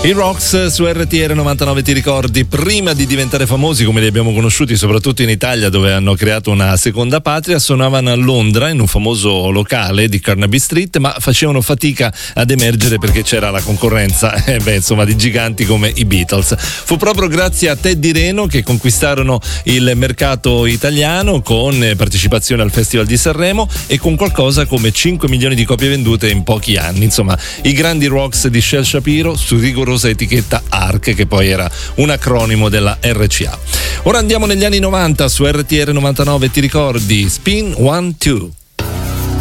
I Rocks su RTR 99, ti ricordi? Prima di diventare famosi, come li abbiamo conosciuti soprattutto in Italia, dove hanno creato una seconda patria, suonavano a Londra in un famoso locale di Carnaby Street, ma facevano fatica ad emergere perché c'era la concorrenza di giganti come i Beatles. Fu proprio grazie a Teddy Reno che conquistarono il mercato italiano con partecipazione al Festival di Sanremo e con qualcosa come 5 milioni di copie vendute in pochi anni. Insomma, i grandi Rocks di Shel Shapiro su rigorosa etichetta ARC, che poi era un acronimo della RCA. Ora andiamo negli anni 90 su RTR 99, ti ricordi? Spin 1, 2.